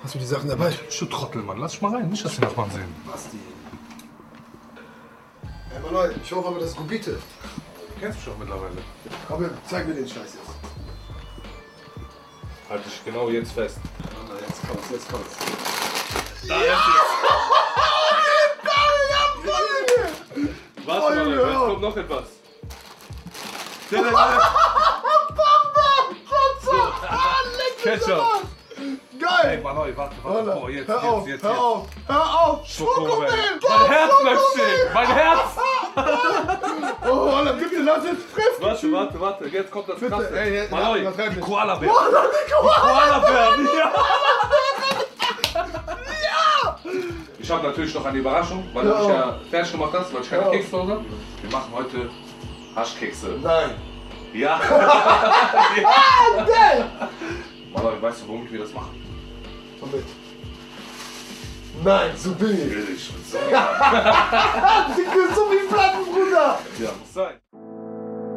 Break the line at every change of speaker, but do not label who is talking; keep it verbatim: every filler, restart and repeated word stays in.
Hast du die Sachen dabei?
Du Trottel, Mann. Lass dich mal rein. Nicht, dass die Nachbarn sehen.
Basti. Hey, Malloy, ich hoffe aber, das ist Gubite.
Du kennst mich doch mittlerweile.
Komm her, zeig mir den Scheiß jetzt.
Halt dich genau jetzt fest.
Na, jetzt kommt's, jetzt kommt's.
Da ist es. Warte mal, jetzt kommt noch etwas. Ketchup.
Geil!
Ey, Malloy, warte, warte. Boah, jetzt,
hör
jetzt,
auf,
jetzt,
hör
jetzt.
auf, hör auf!
Schokomel.
Schokomel!
Mein Herz bleibt stehen. Mein Herz.
Oh, dann bitte lass es frisch!
Warte, warte, warte. Jetzt kommt das Krasse.
Ey, ey,
Malloy,
übertreib
die
nicht.
Koala-Bär.
Koala, die Koala!
Koala-Bär, ja. Ich habe natürlich noch eine Überraschung, weil du mich ja fertig gemacht hast, weil ich keine Kekse zu Hause habe. Wir machen heute Haschkekse.
Nein!
Ja.
Ah, geil!
Malloy, weißt du, womit wir das machen?
Womit? Nein, so billig!
Billig. So.
Digga, so wie